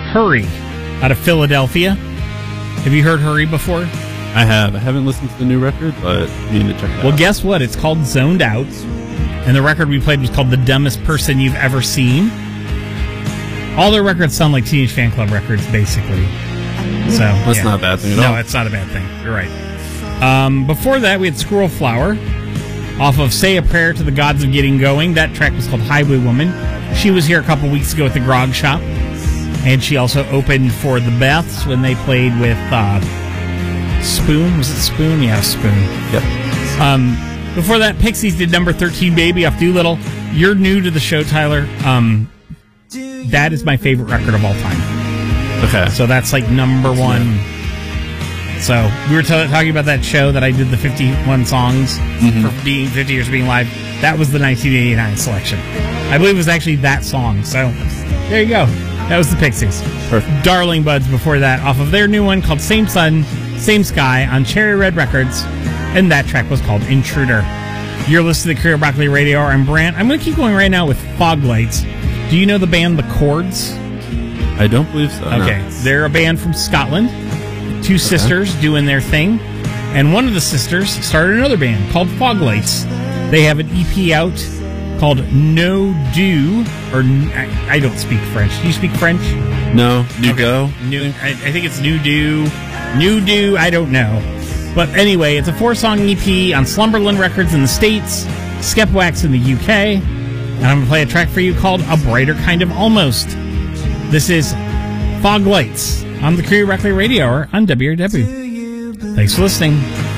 Hurry out of Philadelphia. Have you heard Hurry before? I have. I haven't listened to the new record, but I need to check it out. Well, guess what? It's called Zoned Out. And the record we played was called The Dumbest Person You've Ever Seen. All their records sound like Teenage Fan Club records, basically. So that's not a bad thing at all. No, it's not a bad thing. You're right. Before that, we had Squirrel Flower off of Say a Prayer to the Gods of Getting Going. That track was called Highway Woman. She was here a couple weeks ago at the Grog Shop. And she also opened for the Beths when they played with Spoon. Was it Spoon? Yeah, Spoon. Yep. Before that, Pixies did number 13, Baby, off Doolittle. You're new to the show, Tyler. That is my favorite record of all time. Okay. So that's like number one. So we were talking about that show that I did the 51 songs for being 50 years of being live. That was the 1989 selection. I believe it was actually that song. So there you go. That was the Pixies. Perfect. Darling Buds before that, off of their new one called Same Sun, Same Sky on Cherry Red Records. And that track was called Intruder. You're listening to Career Broccoli Radio. I'm Brant. I'm going to keep going right now with Fog Lights. Do you know the band The Chords? I don't believe so. Okay. No. They're a band from Scotland. Two sisters doing their thing. And one of the sisters started another band called Fog Lights. They have an EP out called No Do, or I don't speak French. Do you speak French? No. New Go? I think it's New Do, I don't know. But anyway, it's a 4-song EP on Slumberland Records in the States, Skepwax in the UK, and I'm going to play a track for you called A Brighter Kind of Almost. This is Fog Lights on the Career Broccoli Radio Hour on WRW. Thanks for listening.